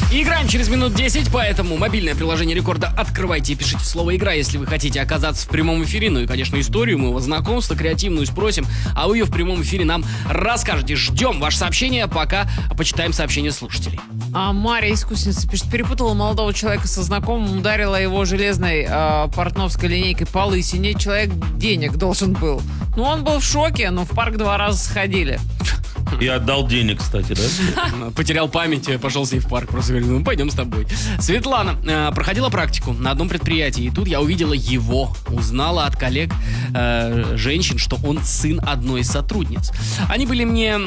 Играем через минут 10, поэтому мобильное приложение Рекорда открывайте и пишите слово «игра», если вы хотите оказаться в прямом эфире. Ну и, конечно, историю моего знакомства, креативную спросим, а вы ее в прямом эфире нам расскажете. Ждем ваше сообщение, пока почитаем сообщения слушателей. А Мария искусница пишет: перепутала молодого человека со знакомым, ударила его железной портновской линейкой по лысине. Человек денег должен был. Ну, он был в шоке, но в парк 2 раза сходили. И отдал денег, кстати, да? Потерял память, пошел с ней в парк. Просто говорю, ну пойдем с тобой. Светлана проходила практику на одном предприятии, и тут я увидела его. Узнала от коллег женщин, что он сын одной из сотрудниц. Они добыли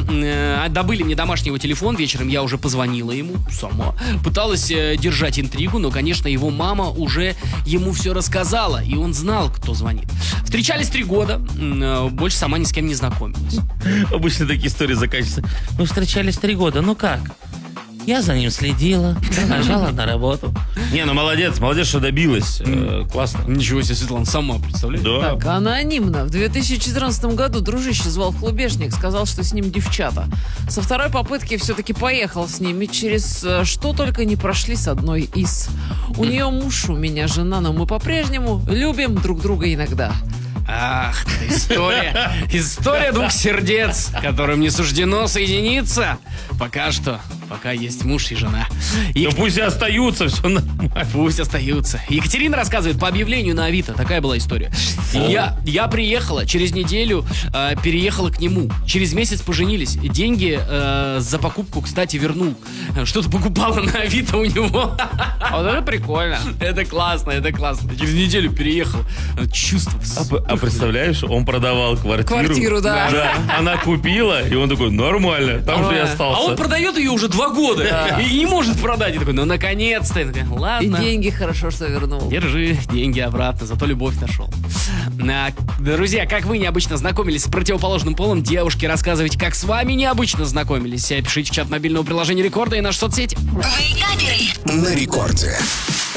мне домашний его телефон. Вечером я уже позвонила ему сама. Пыталась держать интригу, но, конечно, его мама уже ему все рассказала, и он знал, кто звонит. Встречались 3 года, больше сама ни с кем не знакомилась. Обычно такие истории заканчиваются. Мы встречались 3 года, ну как? Я за ним следила, нажала на работу. Не, ну молодец, что добилась. Классно. Ничего себе, Светлана, сама, представляешь? Да. Так, анонимно. В 2014 году дружище звал в клубешник, сказал, что с ним девчата. Со второй попытки все-таки поехал с ними. Через что только не прошли с одной из. У нее муж, у меня жена, но мы по-прежнему любим друг друга иногда. Ах, история 2 сердец, которым не суждено соединиться. Пока есть муж и жена. Ну пусть и остаются, все нормально. Пусть остаются. Екатерина рассказывает, по объявлению на Авито. Такая была история. Я приехала, через неделю переехала к нему. Через месяц поженились. Деньги за покупку, кстати, вернул. Что-то покупала на Авито у него. Вот это прикольно. Это классно. Через неделю переехал. Чувство. А представляешь, он продавал Квартиру, да. Она купила, и он такой, нормально, там же и остался. А он продает ее уже 2 года и не может продать. Я такой, ну наконец-то. Я такой, ладно. И деньги хорошо, что вернул. Держи деньги обратно, зато любовь нашел. Друзья, как вы необычно знакомились с противоположным полом? Девушки, рассказывайте, как с вами необычно знакомились. Пишите в чат мобильного приложения Рекорда и наши соцсети. На Рекорде.